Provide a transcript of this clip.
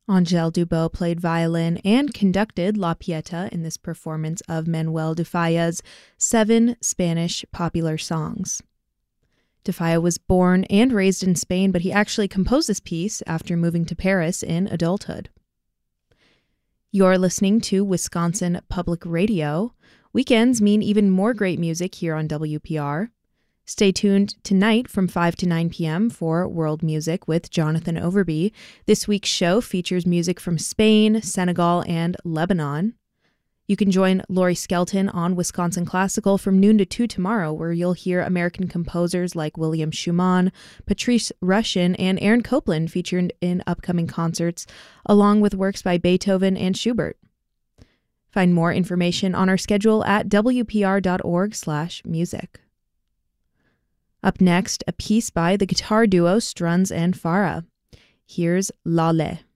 Angèle Dubot played violin and conducted La Pieta in this performance of Manuel de Falla's 7 Spanish popular songs. De Falla was born and raised in Spain, but he actually composed this piece after moving to Paris in adulthood. You're listening to Wisconsin Public Radio. Weekends mean even more great music here on WPR. Stay tuned tonight from 5 to 9 p.m. for World Music with Jonathan Overby. This week's show features music from Spain, Senegal, and Lebanon. You can join Laurie Skelton on Wisconsin Classical from noon to 2 tomorrow, where you'll hear American composers like William Schumann, Patrice Rushen, and Aaron Copland featured in upcoming concerts, along with works by Beethoven and Schubert. Find more information on our schedule at wpr.org/music. Up next, a piece by the guitar duo Strunz and Farah. Here's Lale.